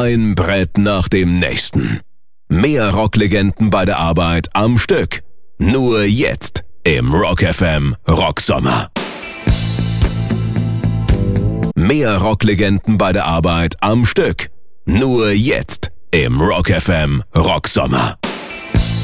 Ein Brett nach dem nächsten. Mehr Rocklegenden bei der Arbeit am Stück. Nur jetzt im Rock FM Rocksommer. Mehr Rocklegenden bei der Arbeit am Stück. Nur jetzt im Rock FM Rocksommer.